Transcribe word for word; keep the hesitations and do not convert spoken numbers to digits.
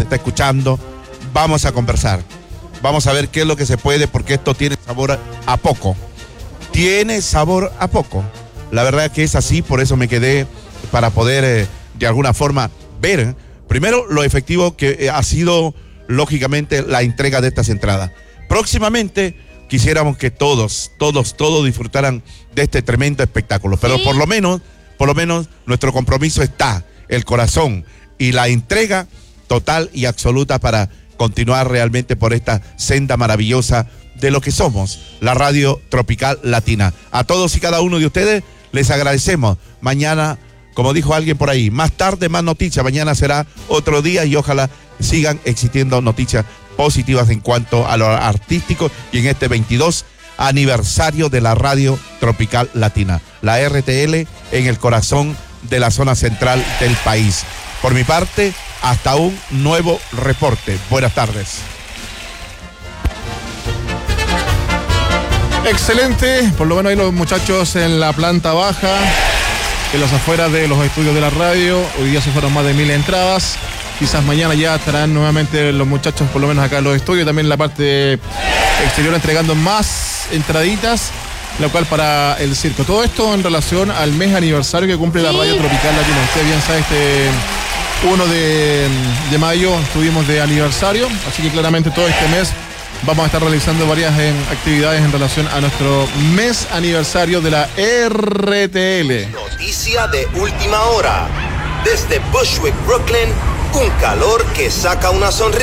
está escuchando. Vamos a conversar. Vamos a ver qué es lo que se puede, porque esto tiene sabor a poco. Tiene sabor a poco. La verdad que es así, por eso me quedé para poder eh, de alguna forma ver, primero, lo efectivo que eh, ha sido, lógicamente, la entrega de estas entradas. Próximamente quisiéramos que todos, todos, todos disfrutaran de este tremendo espectáculo, pero ¿sí? por lo menos, por lo menos nuestro compromiso está, el corazón y la entrega total y absoluta para continuar realmente por esta senda maravillosa de lo que somos, la Radio Tropical Latina. A todos y cada uno de ustedes les agradecemos. Mañana, como dijo alguien por ahí, más tarde más noticias, mañana será otro día y ojalá sigan existiendo noticias positivas en cuanto a lo artístico y en este veintidós aniversario de la Radio Tropical Latina, la R T L en el corazón de la zona central del país. Por mi parte, hasta un nuevo reporte. Buenas tardes. Excelente, por lo menos ahí los muchachos en la planta baja, en las afueras de los estudios de la radio. Hoy día se fueron más de mil entradas. Quizás mañana ya estarán nuevamente los muchachos, por lo menos acá en los estudios, también en la parte exterior entregando más entraditas, lo cual para el circo. Todo esto en relación al mes aniversario que cumple la Radio Tropical Latina. Usted bien sabe, este uno de, de mayo estuvimos de aniversario, así que claramente todo este mes vamos a estar realizando varias en, actividades en relación a nuestro mes aniversario de la R T L. Noticia de última hora. Desde Bushwick, Brooklyn, un calor que saca una sonrisa.